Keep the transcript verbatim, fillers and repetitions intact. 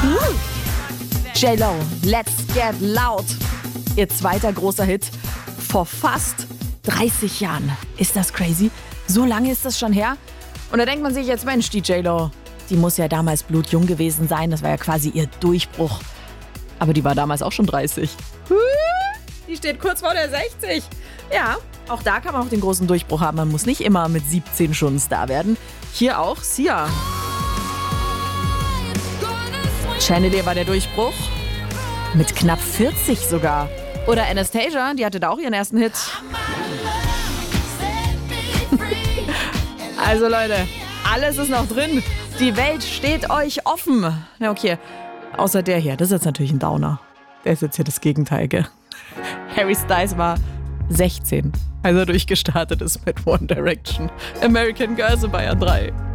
J-Lo, Let's Get Loud. Ihr zweiter großer Hit vor fast dreißig Jahren. Ist das crazy? So lange ist das schon her? Und da denkt man sich jetzt, Mensch, die J-Lo, die muss ja damals blutjung gewesen sein. Das war ja quasi ihr Durchbruch. Aber die war damals auch schon dreißig. Die steht kurz vor der sechzig. Ja, auch da kann man auch den großen Durchbruch haben. Man muss nicht immer mit siebzehn schon ein Star werden. Hier auch Sia. Chandelier war der Durchbruch. Mit knapp vierzig sogar. Oder Anastasia, die hatte da auch ihren ersten Hit. Also Leute, alles ist noch drin. Die Welt steht euch offen. Na okay, außer der hier. Das ist jetzt natürlich ein Downer. Der ist jetzt hier das Gegenteil, gell? Harry Styles war sechzehn, als er durchgestartet ist mit One Direction. American Girls in Bayern drei.